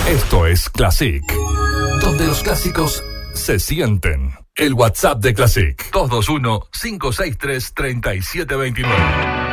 Esto es Classic, donde los clásicos se sienten. El WhatsApp de Classic, 221-563-3729.